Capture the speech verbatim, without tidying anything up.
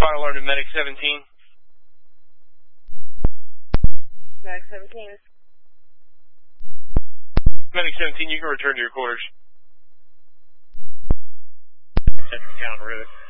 fire alarm to Medic seventeen. Medic seventeen. Medic seventeen, you can return to your quarters. Central Town Route.